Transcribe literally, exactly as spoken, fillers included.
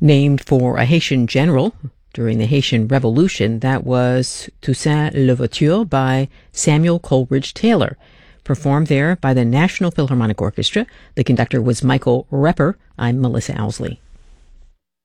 Named for a Haitian general during the Haitian Revolution, that was Toussaint Louverture by Samuel Coleridge Taylor, performed there by the National Philharmonic Orchestra. The conductor was Michael Repper. I'm Melissa Owsley.